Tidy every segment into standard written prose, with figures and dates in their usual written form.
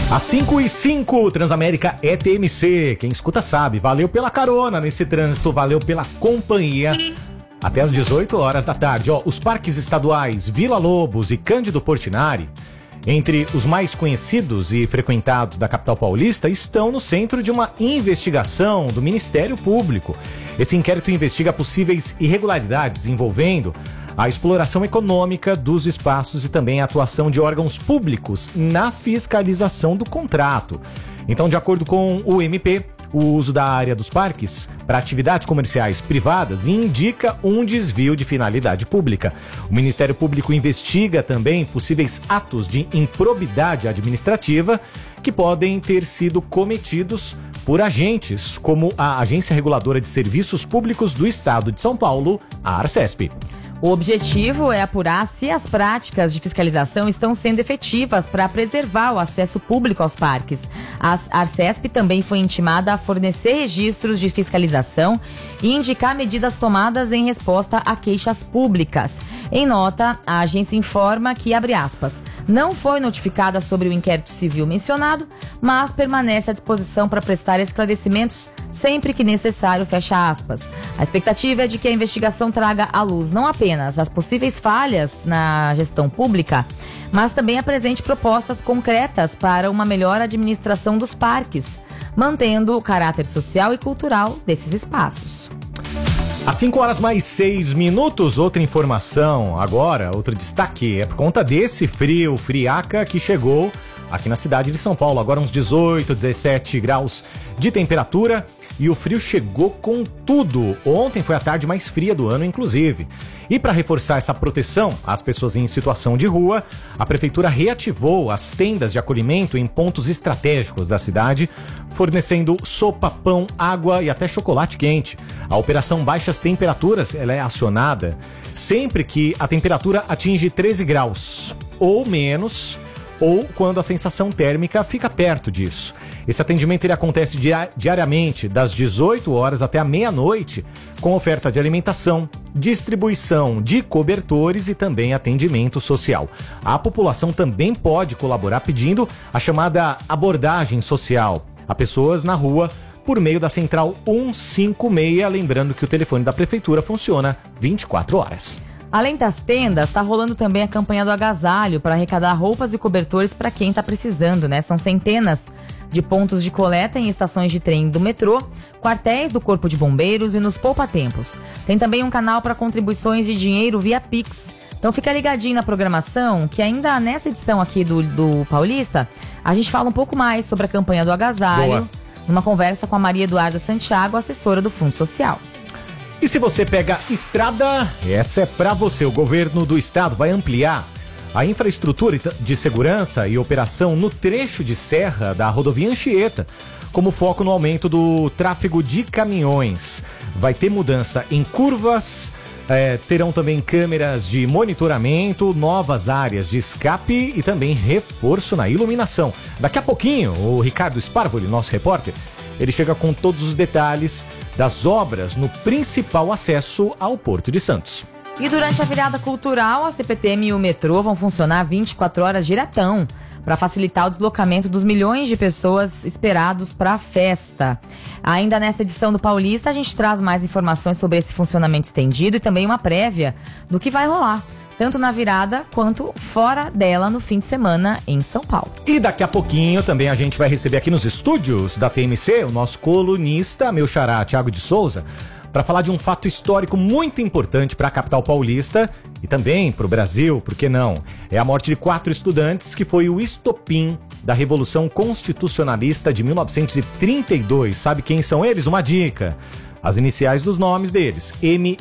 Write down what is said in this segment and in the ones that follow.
Às 5h05, Transamérica é TMC. Quem escuta sabe. Valeu pela carona nesse trânsito, valeu pela companhia. Até às 18 horas da tarde. Os parques estaduais Vila Lobos e Cândido Portinari, entre os mais conhecidos e frequentados da capital paulista, estão no centro de uma investigação do Ministério Público. Esse inquérito investiga possíveis irregularidades envolvendo a exploração econômica dos espaços e também a atuação de órgãos públicos na fiscalização do contrato. Então, de acordo com o MP, o uso da área dos parques para atividades comerciais privadas indica um desvio de finalidade pública. O Ministério Público investiga também possíveis atos de improbidade administrativa que podem ter sido cometidos por agentes, como a Agência Reguladora de Serviços Públicos do Estado de São Paulo, a Arcesp. O objetivo é apurar se as práticas de fiscalização estão sendo efetivas para preservar o acesso público aos parques. A Arcesp também foi intimada a fornecer registros de fiscalização e indicar medidas tomadas em resposta a queixas públicas. Em nota, a agência informa que, abre aspas, não foi notificada sobre o inquérito civil mencionado, mas permanece à disposição para prestar esclarecimentos sempre que necessário, fecha aspas. A expectativa é de que a investigação traga à luz não apenas as possíveis falhas na gestão pública, mas também apresente propostas concretas para uma melhor administração dos parques, mantendo o caráter social e cultural desses espaços. Às 5h mais 6, outra informação agora, outro destaque, é por conta desse frio, friaca que chegou aqui na cidade de São Paulo. Agora uns 18, 17 graus de temperatura e o frio chegou com tudo. Ontem foi a tarde mais fria do ano, inclusive. E para reforçar essa proteção às pessoas em situação de rua, a prefeitura reativou as tendas de acolhimento em pontos estratégicos da cidade, fornecendo sopa, pão, água e até chocolate quente. A operação Baixas Temperaturas ela é acionada sempre que a temperatura atinge 13 graus ou menos, ou quando a sensação térmica fica perto disso. Esse atendimento ele acontece diariamente, das 18 horas até a meia-noite, com oferta de alimentação, distribuição de cobertores e também atendimento social. A população também pode colaborar pedindo a chamada abordagem social a pessoas na rua por meio da Central 156, lembrando que o telefone da prefeitura funciona 24 horas. Além das tendas, está rolando também a campanha do agasalho para arrecadar roupas e cobertores para quem está precisando, né? São centenas de pontos de coleta em estações de trem do metrô, quartéis do Corpo de Bombeiros e nos poupa-tempos. Tem também um canal para contribuições de dinheiro via Pix. Então fica ligadinho na programação, que ainda nessa edição aqui do Paulista, a gente fala um pouco mais sobre a campanha do agasalho, Boa. numa conversa com a Maria Eduarda Santiago, assessora do Fundo Social. E se você pega estrada, essa é para você. O governo do estado vai ampliar a infraestrutura de segurança e operação no trecho de serra da rodovia Anchieta, como foco no aumento do tráfego de caminhões. Vai ter mudança em curvas, terão também câmeras de monitoramento, novas áreas de escape e também reforço na iluminação. Daqui a pouquinho, o Ricardo Sparvoli, nosso repórter, ele chega com todos os detalhes das obras no principal acesso ao Porto de Santos. E durante a virada cultural, a CPTM e o metrô vão funcionar 24 horas diretão para facilitar o deslocamento dos milhões de pessoas esperados para a festa. Ainda nesta edição do Paulista, a gente traz mais informações sobre esse funcionamento estendido e também uma prévia do que vai rolar, tanto na virada quanto fora dela no fim de semana em São Paulo. E daqui a pouquinho também a gente vai receber aqui nos estúdios da TMC o nosso colunista, meu xará, Thiago de Souza, para falar de um fato histórico muito importante para a capital paulista e também para o Brasil, por que não? É a morte de 4 estudantes que foi o estopim da Revolução Constitucionalista de 1932. Sabe quem são eles? Uma dica. As iniciais dos nomes deles,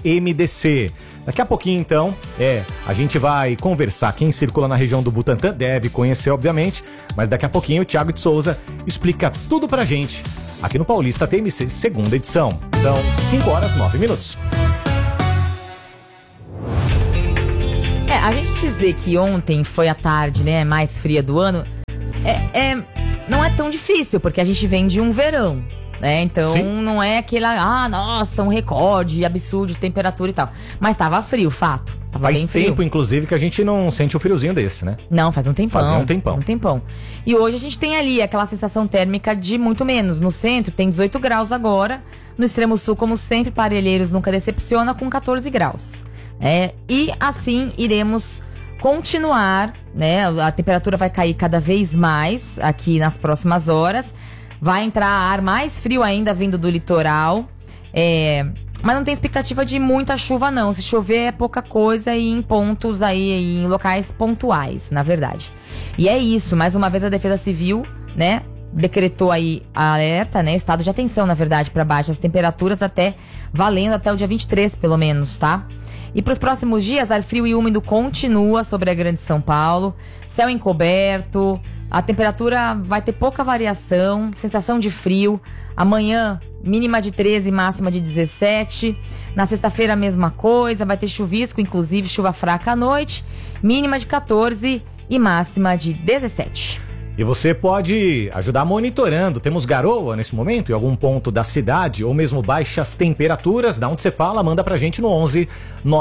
MMDC. Daqui a pouquinho, então, a gente vai conversar. Quem circula na região do Butantã deve conhecer, obviamente, mas daqui a pouquinho o Thiago de Souza explica tudo pra gente aqui no Paulista TMC, segunda edição. São 5h09. A gente dizer que ontem foi a tarde, né, mais fria do ano, não é tão difícil, porque a gente vem de um verão. Então Sim. Não é aquela, nossa, um recorde absurdo de temperatura e tal. Mas estava frio, fato. Tava Faz bem frio. tempo, inclusive, que a gente não sente um friozinho desse, né? Não, faz um tempão. Fazia um tempão. Faz um tempão. E hoje a gente tem ali aquela sensação térmica de muito menos. No centro tem 18 graus agora. No extremo sul, como sempre, Parelheiros nunca decepciona, com 14 graus. E assim iremos continuar, né? A temperatura vai cair cada vez mais aqui nas próximas horas. Vai entrar ar mais frio ainda vindo do litoral. Mas não tem expectativa de muita chuva, não. Se chover é pouca coisa e em pontos aí, em locais pontuais, na verdade. E é isso, mais uma vez a Defesa Civil, né, decretou aí a alerta, né, estado de atenção, na verdade, para baixas temperaturas valendo até o dia 23, pelo menos, tá? E para os próximos dias, ar frio e úmido continua sobre a Grande São Paulo, céu encoberto, a temperatura vai ter pouca variação, sensação de frio. Amanhã, mínima de 13, máxima de 17. Na sexta-feira, a mesma coisa, vai ter chuvisco, inclusive chuva fraca à noite, mínima de 14 e máxima de 17. E você pode ajudar monitorando. Temos garoa nesse momento em algum ponto da cidade ou mesmo baixas temperaturas. Da onde você fala, manda pra gente no 11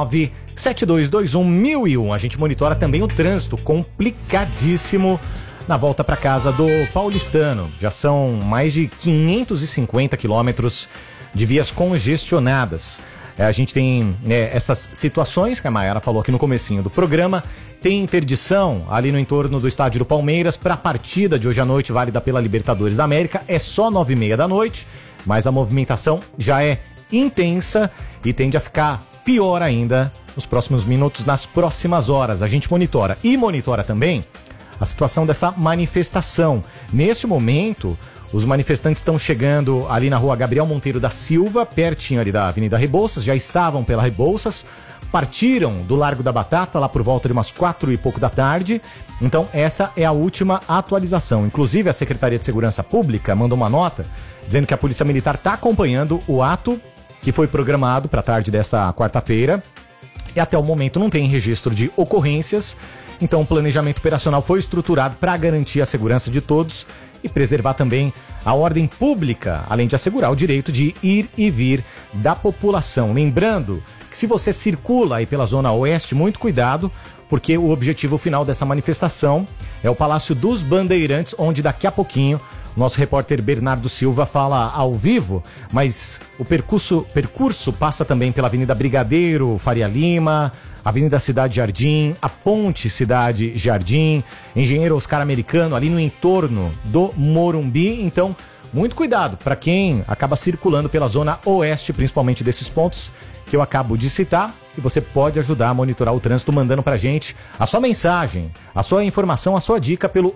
97221 1001. A gente monitora também o trânsito, complicadíssimo na volta para casa do paulistano. Já são mais de 550 quilômetros de vias congestionadas. A gente tem essas situações que a Mayara falou aqui no comecinho do programa. Tem interdição ali no entorno do estádio do Palmeiras para a partida de hoje à noite, válida pela Libertadores da América. É só 9h30 da noite, mas a movimentação já é intensa e tende a ficar pior ainda nos próximos minutos, nas próximas horas. A gente monitora e monitora também a situação dessa manifestação. Neste momento, os manifestantes estão chegando ali na rua Gabriel Monteiro da Silva, pertinho ali da Avenida Rebouças, já estavam pela Rebouças, partiram do Largo da Batata lá por volta de umas 4 e pouco da tarde. Então essa é a última atualização. Inclusive a Secretaria de Segurança Pública mandou uma nota dizendo que a Polícia Militar está acompanhando o ato que foi programado para a tarde desta quarta-feira e até o momento não tem registro de ocorrências. Então o planejamento operacional foi estruturado para garantir a segurança de todos e preservar também a ordem pública, além de assegurar o direito de ir e vir da população. Lembrando que se você circula aí pela Zona Oeste, muito cuidado, porque o objetivo final dessa manifestação é o Palácio dos Bandeirantes, onde daqui a pouquinho o nosso repórter Bernardo Silva fala ao vivo, mas o percurso passa também pela Avenida Brigadeiro, Faria Lima, Avenida Cidade Jardim, a Ponte Cidade Jardim, Engenheiro Oscar Americano, ali no entorno do Morumbi. Então, muito cuidado para quem acaba circulando pela Zona Oeste, principalmente desses pontos que eu acabo de citar, e você pode ajudar a monitorar o trânsito mandando pra gente a sua mensagem, a sua informação, a sua dica pelo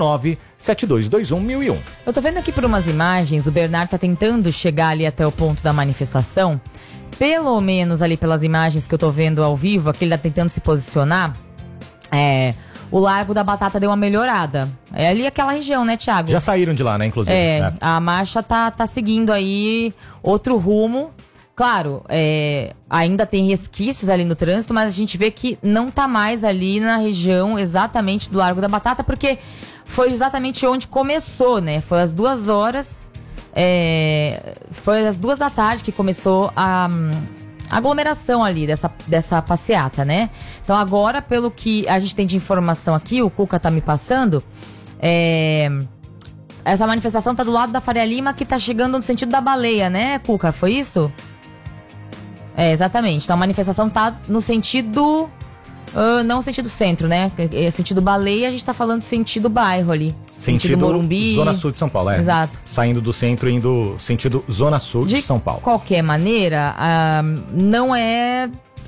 11972211001. Eu tô vendo aqui por umas imagens, o Bernardo tá tentando chegar ali até o ponto da manifestação. Pelo menos ali pelas imagens que eu tô vendo ao vivo, aqui ele tá tentando se posicionar, o Largo da Batata deu uma melhorada. É ali aquela região, né, Thiago? Já saíram de lá, né, inclusive. A marcha tá seguindo aí outro rumo. Claro, ainda tem resquícios ali no trânsito, mas a gente vê que não tá mais ali na região exatamente do Largo da Batata, porque foi exatamente onde começou, né? Foi às 2 horas, foi às 2 da tarde que começou a aglomeração ali dessa passeata, né? Então agora, pelo que a gente tem de informação aqui, o Cuca tá me passando, essa manifestação tá do lado da Faria Lima, que tá chegando no sentido da Baleia, né, Cuca? Foi isso? Exatamente. Então a manifestação tá no sentido... não sentido centro, né? Sentido Baleia, a gente tá falando sentido bairro ali. Sentido Morumbi. Zona Sul de São Paulo, Exato. Saindo do centro, indo sentido Zona Sul de São Paulo. De qualquer maneira, não é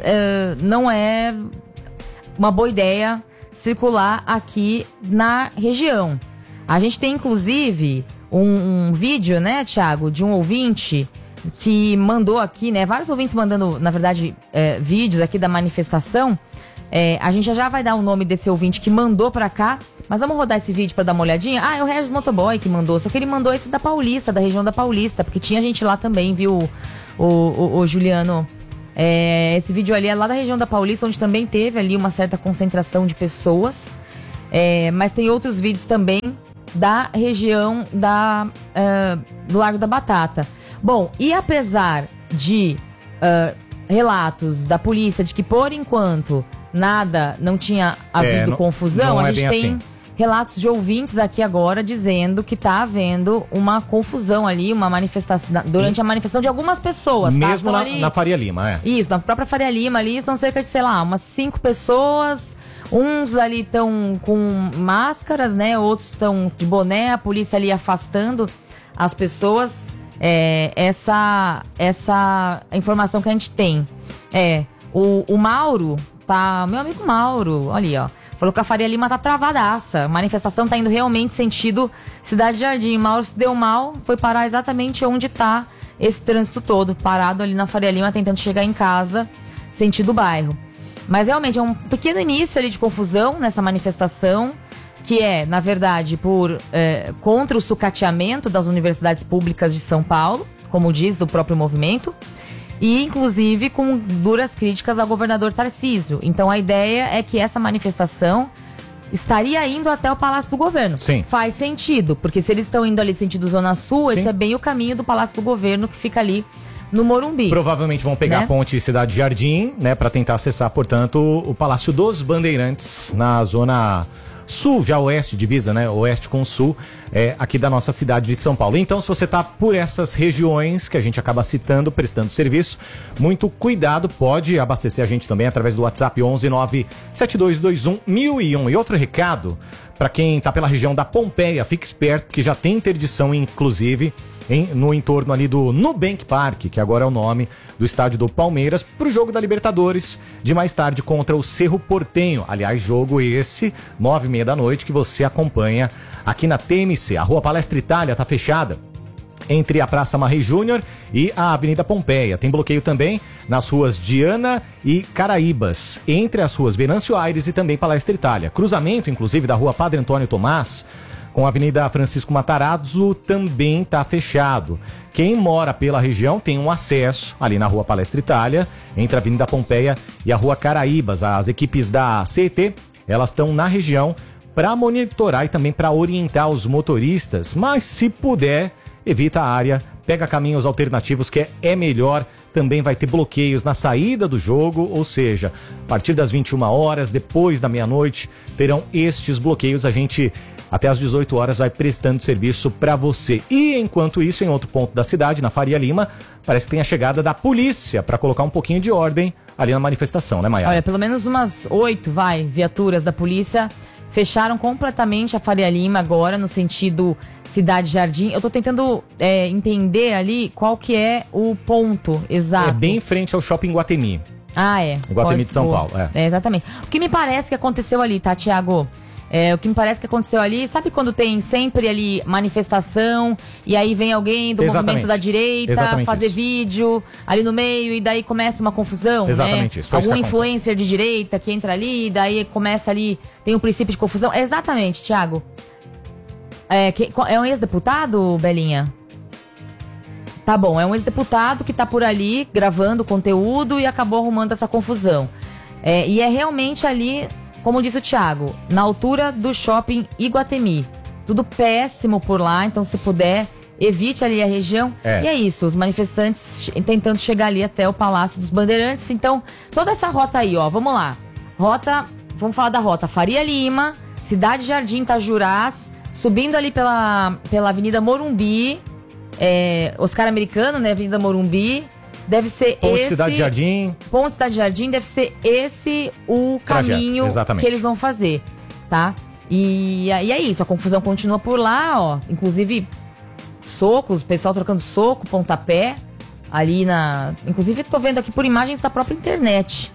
uma boa ideia circular aqui na região. A gente tem, inclusive, um vídeo, né, Thiago, de um ouvinte que mandou aqui, né, vários ouvintes mandando, na verdade, vídeos aqui da manifestação. A gente já vai dar o nome desse ouvinte que mandou pra cá, mas vamos rodar esse vídeo pra dar uma olhadinha. É o Regis Motoboy que mandou, só que ele mandou esse da Paulista, da região da Paulista, porque tinha gente lá também, viu, o Juliano? Esse vídeo ali é lá da região da Paulista, onde também teve ali uma certa concentração de pessoas, mas tem outros vídeos também da região do Largo da Batata. Bom, e apesar de relatos da polícia de que, por enquanto, não tinha havido confusão, a gente tem relatos de ouvintes aqui agora dizendo que tá havendo uma confusão ali, uma manifestação, durante a manifestação de algumas pessoas. Mesmo na Faria Lima, Isso, na própria Faria Lima ali, são cerca de, sei lá, umas 5 pessoas. Uns ali estão com máscaras, né? Outros estão de boné, a polícia ali afastando as pessoas. Essa informação que a gente tem. O Mauro, meu amigo Mauro, olha ali, ó. Falou que a Faria Lima tá travadaça. A manifestação tá indo realmente sentido Cidade Jardim. Mauro se deu mal, foi parar exatamente onde tá esse trânsito todo. Parado ali na Faria Lima, tentando chegar em casa, sentido bairro. Mas realmente é um pequeno início ali de confusão nessa manifestação, que é, na verdade, contra o sucateamento das universidades públicas de São Paulo, como diz o próprio movimento. E, inclusive, com duras críticas ao governador Tarcísio. Então, a ideia é que essa manifestação estaria indo até o Palácio do Governo. Sim. Faz sentido, porque se eles estão indo ali sentido Zona Sul, esse é bem o caminho do Palácio do Governo, que fica ali no Morumbi. Provavelmente vão pegar a ponte Cidade Jardim, né, para tentar acessar, portanto, o Palácio dos Bandeirantes, na zona sul, já oeste, divisa, né? Oeste com sul, aqui da nossa cidade de São Paulo. Então, se você tá por essas regiões que a gente acaba citando, prestando serviço, muito cuidado, pode abastecer a gente também através do WhatsApp 11972211001. E outro recado, para quem tá pela região da Pompeia, fique esperto, que já tem interdição, inclusive, no entorno ali do Nubank Park, que agora é o nome do estádio do Palmeiras, pro jogo da Libertadores, de mais tarde contra o Cerro Porteño. Aliás, jogo esse, 9h30 da noite, que você acompanha aqui na TMC. A Rua Palestra Itália tá fechada entre a Praça Marrei Júnior e a Avenida Pompeia. Tem bloqueio também nas ruas Diana e Caraíbas, entre as ruas Venâncio Aires e também Palestra Itália. Cruzamento, inclusive, da Rua Padre Antônio Tomás com a Avenida Francisco Matarazzo também está fechado. Quem mora pela região tem um acesso ali na Rua Palestra Itália, entre a Avenida Pompeia e a Rua Caraíbas. As equipes da CET, elas estão na região para monitorar e também para orientar os motoristas, mas se puder, evita a área, pega caminhos alternativos que é melhor. Também vai ter bloqueios na saída do jogo, ou seja, a partir das 21 horas, depois da meia-noite, terão estes bloqueios. A gente, até às 18 horas, vai prestando serviço para você. E, enquanto isso, em outro ponto da cidade, na Faria Lima, parece que tem a chegada da polícia para colocar um pouquinho de ordem ali na manifestação, né, Maiara? Olha, pelo menos umas 8, viaturas da polícia fecharam completamente a Faria Lima agora, no sentido Cidade Jardim. Eu tô tentando entender ali qual que é o ponto exato. É bem em frente ao Shopping Iguatemi. Iguatemi de São Paulo. Exatamente. O que me parece que aconteceu ali, tá, Thiago? O que me parece que aconteceu ali, sabe quando tem sempre ali manifestação e aí vem alguém do movimento da direita fazer vídeo ali no meio e daí começa uma confusão, Exatamente, né? isso. Algum influencer de direita que entra ali e daí começa ali, tem um princípio de confusão. Exatamente, Thiago. É um ex-deputado, Belinha? Tá bom, é um ex-deputado que tá por ali gravando conteúdo e acabou arrumando essa confusão. E é realmente ali, como disse o Thiago, na altura do Shopping Iguatemi. Tudo péssimo por lá, então se puder, evite ali a região. E é isso, os manifestantes tentando chegar ali até o Palácio dos Bandeirantes. Então, toda essa rota aí, ó, vamos lá. Vamos falar da rota Faria Lima, Cidade Jardim, Itajurás, subindo ali pela Avenida Morumbi, Oscar Americano, né, Avenida Morumbi. Deve ser Ponte Cidade Jardim. Ponte Cidade Jardim, deve ser esse o caminho que eles vão fazer, tá? E é isso, a confusão continua por lá, ó. Inclusive, socos, o pessoal trocando soco, pontapé, ali na... Inclusive, tô vendo aqui por imagens da própria internet.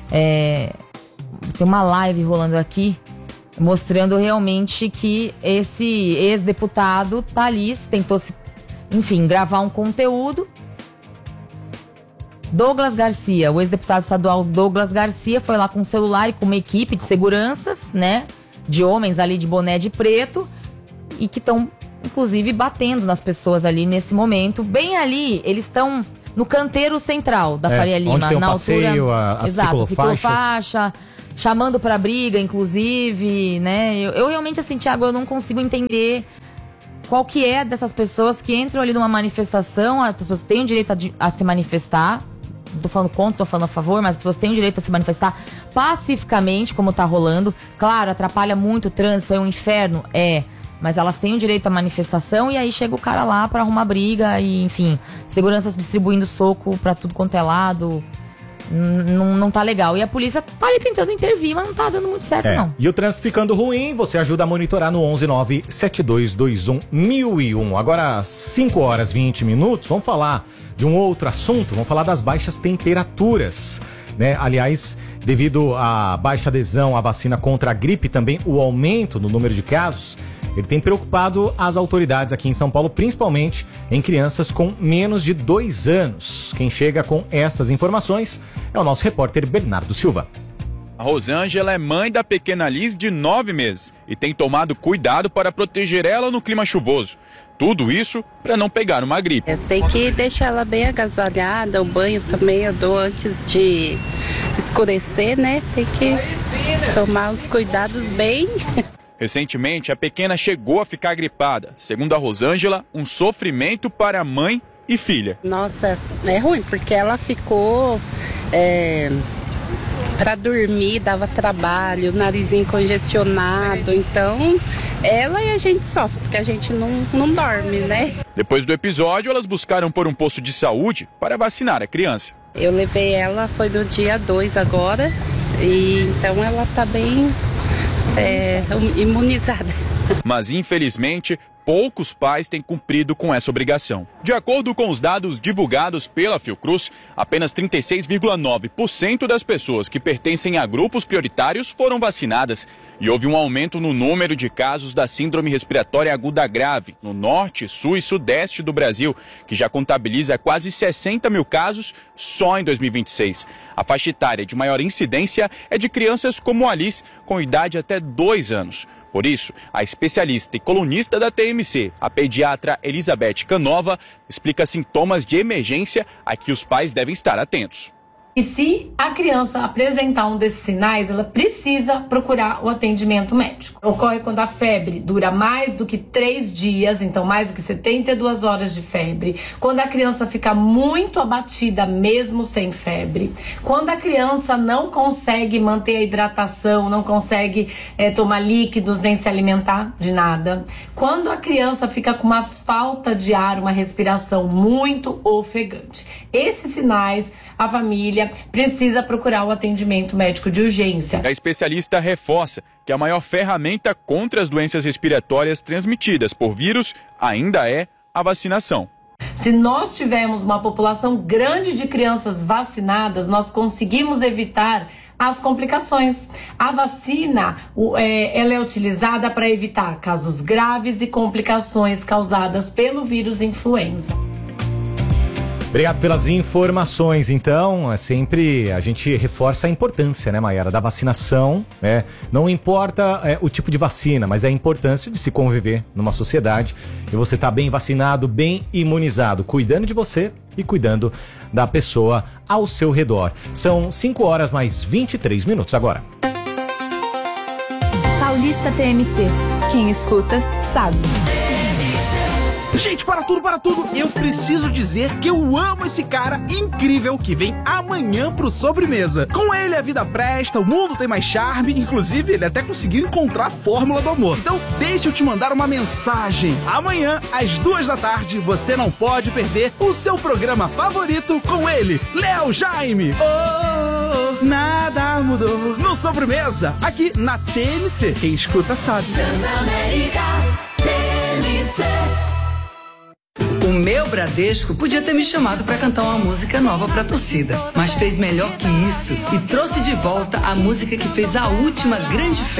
Tem uma live rolando aqui, mostrando realmente que esse ex-deputado tá ali, tentou gravar um conteúdo. Douglas Garcia, o ex-deputado estadual Douglas Garcia, foi lá com um celular e com uma equipe de seguranças, né? De homens ali de boné de preto e que estão, inclusive, batendo nas pessoas ali nesse momento. Bem ali, eles estão no canteiro central da Faria Lima. Onde tem na passeio, altura, exato, ciclofaixa, chamando pra briga, inclusive, né? Eu realmente, assim, Thiago, eu não consigo entender qual que é dessas pessoas que entram ali numa manifestação. As pessoas têm o direito a se manifestar, tô falando contra, tô falando a favor, mas as pessoas têm o direito a se manifestar pacificamente, como tá rolando. Claro, atrapalha muito o trânsito, é um inferno, mas elas têm o direito à manifestação e aí chega o cara lá pra arrumar briga e, enfim, seguranças distribuindo soco pra tudo quanto é lado. Não tá legal. E a polícia tá ali tentando intervir, mas não tá dando muito certo, não. E o trânsito ficando ruim, você ajuda a monitorar no 11972211001. Agora, 5 horas e 20 minutos, vamos falar de um outro assunto, vamos falar das baixas temperaturas, né? Aliás, devido à baixa adesão à vacina contra a gripe, também o aumento no número de casos, ele tem preocupado as autoridades aqui em São Paulo, principalmente em crianças com menos de 2 anos. Quem chega com estas informações é o nosso repórter Bernardo Silva. A Rosângela é mãe da pequena Liz de 9 meses e tem tomado cuidado para proteger ela no clima chuvoso. Tudo isso para não pegar uma gripe. Tem que deixar ela bem agasalhada, o banho também eu dou antes de escurecer, né? Tem que tomar os cuidados bem. Recentemente, a pequena chegou a ficar gripada. Segundo a Rosângela, um sofrimento para mãe e filha. Nossa, é ruim, porque ela ficou... para dormir, dava trabalho, o narizinho congestionado. Então, ela e a gente sofre, porque a gente não dorme, né? Depois do episódio, elas buscaram por um posto de saúde para vacinar a criança. Eu levei ela, foi no dia 2 agora, e então ela tá bem... imunizada. Mas, infelizmente, poucos pais têm cumprido com essa obrigação. De acordo com os dados divulgados pela Fiocruz, apenas 36,9% das pessoas que pertencem a grupos prioritários foram vacinadas e houve um aumento no número de casos da síndrome respiratória aguda grave no norte, sul e sudeste do Brasil, que já contabiliza quase 60 mil casos só em 2026. A faixa etária de maior incidência é de crianças como a Liz, com idade até 2 anos. Por isso, a especialista e colunista da TMC, a pediatra Elizabeth Canova, explica sintomas de emergência a que os pais devem estar atentos. E se a criança apresentar um desses sinais, ela precisa procurar o atendimento médico. Ocorre quando a febre dura mais do que 3 dias, então mais do que 72 horas de febre. Quando a criança fica muito abatida, mesmo sem febre. Quando a criança não consegue manter a hidratação, não consegue tomar líquidos, nem se alimentar de nada. Quando a criança fica com uma falta de ar, uma respiração muito ofegante. Esses sinais, a família precisa procurar o atendimento médico de urgência. A especialista reforça que a maior ferramenta contra as doenças respiratórias transmitidas por vírus ainda é a vacinação. Se nós tivermos uma população grande de crianças vacinadas, nós conseguimos evitar as complicações. A vacina, ela é utilizada para evitar casos graves e complicações causadas pelo vírus influenza. Obrigado pelas informações. Então, a gente reforça a importância, né, Mayara, da vacinação, né? Não importa o tipo de vacina, mas a importância de se conviver numa sociedade e você tá bem vacinado, bem imunizado, cuidando de você e cuidando da pessoa ao seu redor. São 5 horas mais 23 minutos agora. Paulista TMC. Quem escuta, sabe. Gente, para tudo, eu preciso dizer que eu amo esse cara incrível que vem amanhã pro Sobremesa. Com ele a vida presta, o mundo tem mais charme, inclusive ele até conseguiu encontrar a fórmula do amor. Então deixa eu te mandar uma mensagem. Amanhã, às 2 da tarde, você não pode perder o seu programa favorito com ele, Léo Jaime. Oh, nada mudou. No Sobremesa, aqui na TMC. Quem escuta sabe. Transamérica TMC. O meu Bradesco podia ter me chamado para cantar uma música nova para a torcida, mas fez melhor que isso e trouxe de volta a música que fez a última grande festa.